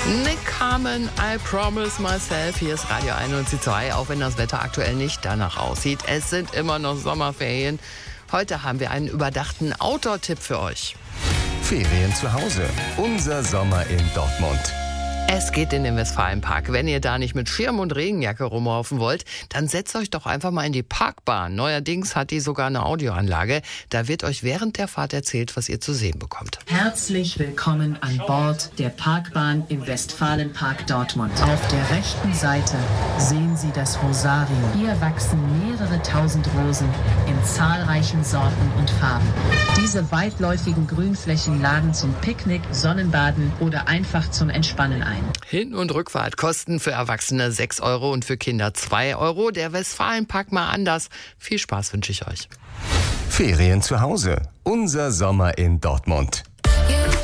Nick Carmen, I Promise Myself. Hier ist Radio 102, auch wenn das Wetter aktuell nicht danach aussieht. Es sind immer noch Sommerferien. Heute haben wir einen überdachten Outdoor-Tipp für euch. Ferien zu Hause. Unser Sommer in Dortmund. Es geht in den Westfalenpark. Wenn ihr da nicht mit Schirm und Regenjacke rumlaufen wollt, dann setzt euch doch einfach mal in die Parkbahn. Neuerdings hat die sogar eine Audioanlage. Da wird euch während der Fahrt erzählt, was ihr zu sehen bekommt. Herzlich willkommen an Bord der Parkbahn im Westfalenpark Dortmund. Auf der rechten Seite sehen Sie das Rosarium. Hier wachsen mehrere tausend Rosen in zahlreichen Sorten und Farben. Diese weitläufigen Grünflächen laden zum Picknick, Sonnenbaden oder einfach zum Entspannen ein. Hin- und Rückfahrt kosten für Erwachsene 6 Euro und für Kinder 2 Euro. Der Westfalenpark mal anders. Viel Spaß wünsche ich euch. Ferien zu Hause. Unser Sommer in Dortmund.